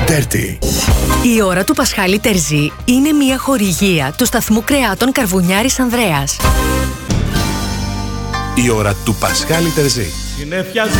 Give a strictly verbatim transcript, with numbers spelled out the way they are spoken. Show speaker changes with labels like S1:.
S1: Τέρτη.
S2: Η ώρα του Πασχάλη Τερζή είναι μια χορηγία του σταθμού κρεάτων Καρβουνιάρης Ανδρέας.
S1: Η ώρα του Πασχάλη Τερζή.
S3: Συνεφιάζει